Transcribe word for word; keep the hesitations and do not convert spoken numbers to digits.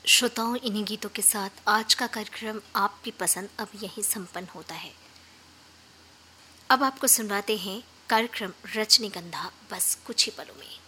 श्रोताओं, इन्हीं गीतों के साथ आज का कार्यक्रम आपकी पसंद अब यहीं संपन्न होता है। अब आपको सुनवाते हैं कार्यक्रम रजनीगंधा बस कुछ ही पलों में।